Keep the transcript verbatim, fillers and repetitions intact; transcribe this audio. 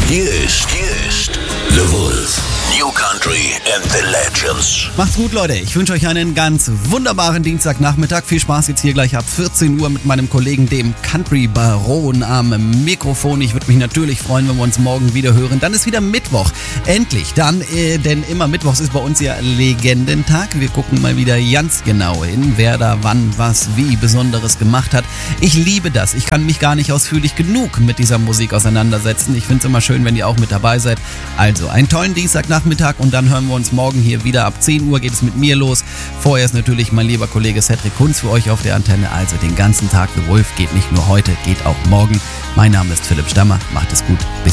Hier ist, hier ist The Wolf. New Country and the Legends. Macht's gut, Leute. Ich wünsche euch einen ganz wunderbaren Dienstagnachmittag. Viel Spaß jetzt hier gleich ab vierzehn Uhr mit meinem Kollegen, dem Country Baron, am Mikrofon. Ich würde mich natürlich freuen, wenn wir uns morgen wieder hören. Dann ist wieder Mittwoch. Endlich. Dann, äh, denn immer Mittwochs ist bei uns ja Legendentag. Wir gucken mal wieder ganz genau hin, wer da wann, was, wie Besonderes gemacht hat. Ich liebe das. Ich kann mich gar nicht ausführlich genug mit dieser Musik auseinandersetzen. Ich finde es immer schön, wenn ihr auch mit dabei seid. Also, einen tollen Dienstagnachmittag und dann hören wir uns morgen hier wieder. Ab zehn Uhr geht es mit mir los. Vorher ist natürlich mein lieber Kollege Cedric Kunz für euch auf der Antenne. Also den ganzen Tag The Wolf geht nicht nur heute, geht auch morgen. Mein Name ist Philipp Stammer. Macht es gut. Bis